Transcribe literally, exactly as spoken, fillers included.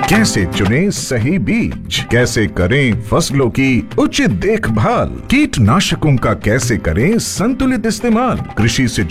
कैसे चुनें सही बीज, कैसे करें फसलों की उचित देखभाल, कीटनाशकों का कैसे करें संतुलित इस्तेमाल, कृषि से